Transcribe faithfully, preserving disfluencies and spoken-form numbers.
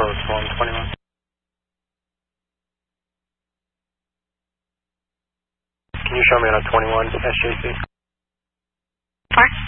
close one twenty-one. Can you show me on a twenty-one S J C? Pardon?